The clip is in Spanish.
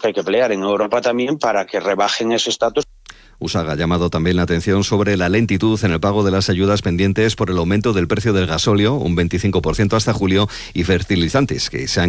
que hay que pelear en Europa también para que rebajen esos datos. USAG ha llamado también la atención sobre la lentitud en el pago de las ayudas pendientes por el aumento del precio del gasóleo, un 25% hasta julio, y fertilizantes, que se han